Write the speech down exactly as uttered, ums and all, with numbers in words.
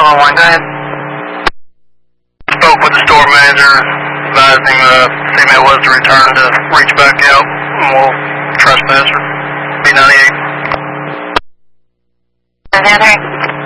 oh one, go ahead. Spoke with the store manager, advising the female was to return to reach back out, and we'll trespass her. B ninety-eight. Another.